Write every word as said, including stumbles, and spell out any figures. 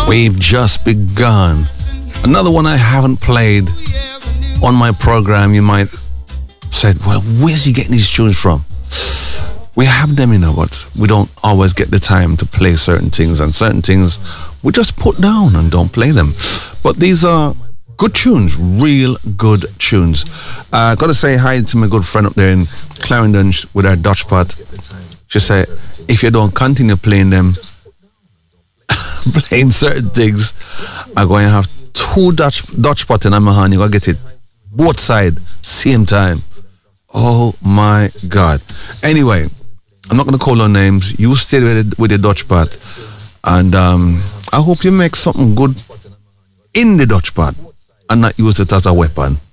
We've just begun. Another one I haven't played on my program. You might say, well, where's he getting these tunes from? We have them, you know, but we don't always get the time to play certain things, and certain things we just put down and don't play them. But these are good tunes, real good tunes. I uh, got to say hi to my good friend up there in Clarendon with our Dutch pot. She said, if you don't continue playing them, playing certain things, I'm going to have two Dutch Dutch pot in my hand. You're going to get it both sides, same time. Oh my God. Anyway, I'm not going to call no names. You stay with, it, with the Dutch pot. And um, I hope you make something good in the Dutch pot and not use it as a weapon.